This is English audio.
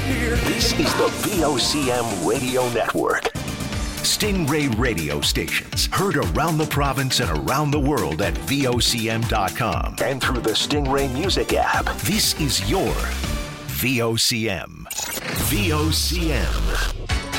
This is the VOCM Radio Network. Stingray radio stations heard around the province and around the world at VOCM.com and through the Stingray Music app. This is your VOCM. VOCM.